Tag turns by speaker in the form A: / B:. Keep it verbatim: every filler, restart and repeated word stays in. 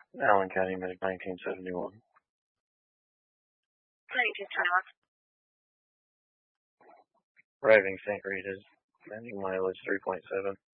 A: Allen County Medic nineteen seventy-one.
B: nineteen seventy-one.
A: Arriving Saint Rita's, landing mileage three point seven.